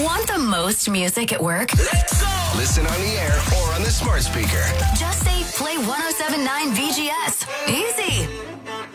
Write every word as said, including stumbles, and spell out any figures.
Want the most music at work? Let's go! Listen on the air or on the smart speaker. Just say play one oh seven point nine V G S.